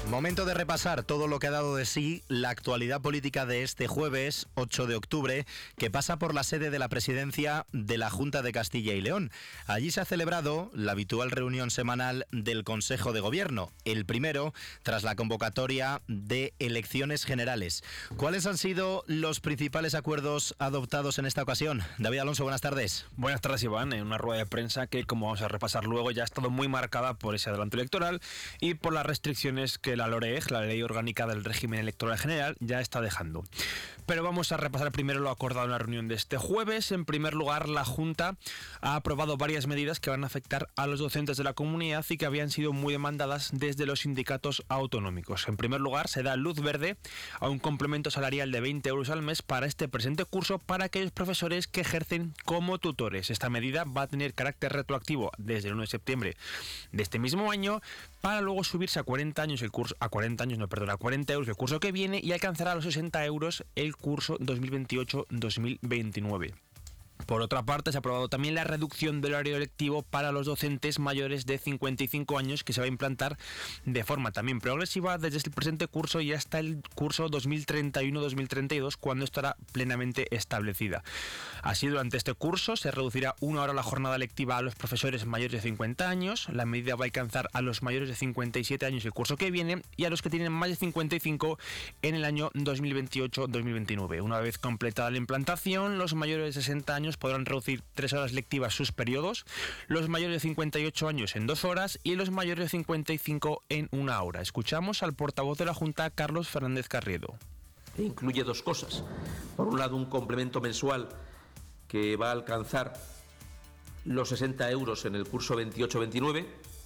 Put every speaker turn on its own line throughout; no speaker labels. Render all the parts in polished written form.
Momento de repasar todo lo que ha dado de sí la actualidad política de este jueves 8 de octubre, que pasa por la sede de la presidencia de la Junta de Castilla y León. Allí se ha celebrado la habitual reunión semanal del Consejo de Gobierno, el primero tras la convocatoria de elecciones generales. ¿Cuáles han sido los principales acuerdos adoptados en esta ocasión? David Alonso, buenas tardes.
Buenas tardes, Iván. En una rueda de prensa que, como vamos a repasar luego, ya ha estado muy marcada por ese adelanto electoral y por las restricciones que la LOREG, la Ley Orgánica del Régimen Electoral General, ya está dejando. Pero vamos a repasar primero lo acordado en la reunión de este jueves. En primer lugar, la Junta ha aprobado varias medidas que van a afectar a los docentes de la comunidad y que habían sido muy demandadas desde los sindicatos autonómicos. En primer lugar, se da luz verde a un complemento salarial de 20 euros al mes para este presente curso para aquellos profesores que ejercen como tutores. Esta medida va a tener carácter retroactivo desde el 1 de septiembre de este mismo año, para luego subirse a 40 euros el curso que viene y alcanzará los 60 euros el curso 2028-2029. Por otra parte, se ha aprobado también la reducción del horario lectivo para los docentes mayores de 55 años, que se va a implantar de forma también progresiva desde el presente curso y hasta el curso 2031-2032, cuando estará plenamente establecida. Así, durante este curso se reducirá 1 hora la jornada lectiva a los profesores mayores de 50 años. La medida va a alcanzar a los mayores de 57 años el curso que viene y a los que tienen más de 55 en el año 2028-2029. Una vez completada la implantación, los mayores de 60 años podrán reducir 3 horas lectivas sus periodos, los mayores de 58 años en 2 horas y los mayores de 55 en 1 hora. Escuchamos al portavoz de la Junta, Carlos Fernández Carriedo.
Incluye dos cosas. Por un lado, un complemento mensual que va a alcanzar los 60 euros en el curso 28-29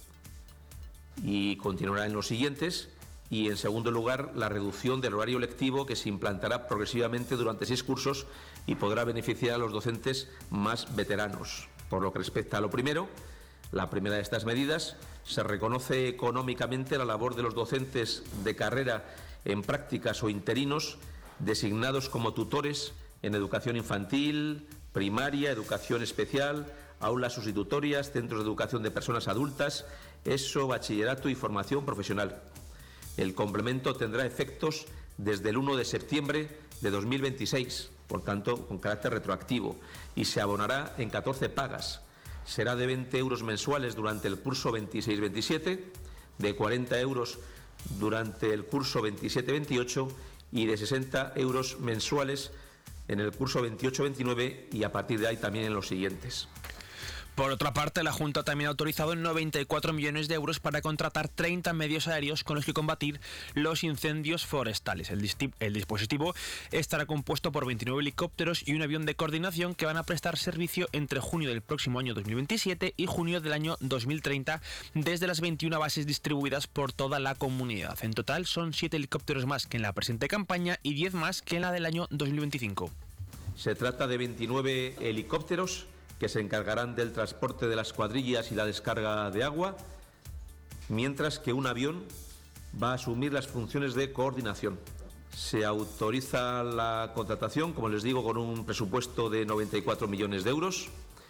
y continuará en los siguientes. Y, en segundo lugar, la reducción del horario lectivo que se implantará progresivamente durante 6 cursos y podrá beneficiar a los docentes más veteranos. Por lo que respecta a lo primero, la primera de estas medidas, se reconoce económicamente la labor de los docentes de carrera en prácticas o interinos designados como tutores en educación infantil, primaria, educación especial, aulas sustitutorias, centros de educación de personas adultas, ESO, bachillerato y formación profesional. El complemento tendrá efectos desde el 1 de septiembre de 2026, por tanto, con carácter retroactivo, y se abonará en 14 pagas. Será de 20 euros mensuales durante el curso 26-27, de 40 euros durante el curso 27-28 y de 60 euros mensuales en el curso 28-29 y a partir de ahí también en los siguientes.
Por otra parte, la Junta también ha autorizado 94 millones de euros para contratar 30 medios aéreos con los que combatir los incendios forestales. El dispositivo estará compuesto por 29 helicópteros y un avión de coordinación que van a prestar servicio entre junio del próximo año 2027 y junio del año 2030 desde las 21 bases distribuidas por toda la comunidad. En total son 7 helicópteros más que en la presente campaña y 10 más que en la del año 2025.
Se trata de 29 helicópteros que se encargarán del transporte de las cuadrillas y la descarga de agua, mientras que un avión va a asumir las funciones de coordinación. Se autoriza la contratación, como les digo, con un presupuesto de 94 millones de euros.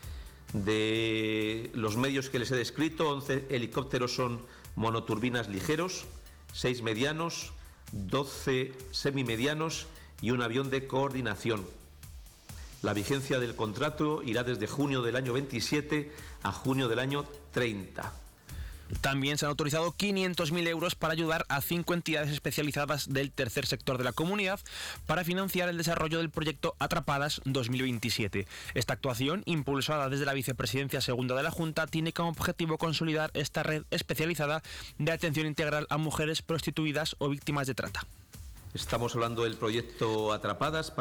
De los medios que les he descrito, 11 helicópteros son monoturbinas ligeros, 6 medianos, 12 semimedianos y un avión de coordinación. La vigencia del contrato irá desde junio del año 27 a junio del año 30.
También se han autorizado 500.000 euros para ayudar a 5 entidades especializadas del tercer sector de la comunidad para financiar el desarrollo del proyecto Atrapadas 2027. Esta actuación, impulsada desde la Vicepresidencia Segunda de la Junta, tiene como objetivo consolidar esta red especializada de atención integral a mujeres prostituidas o víctimas de trata.
Estamos hablando del proyecto Atrapadas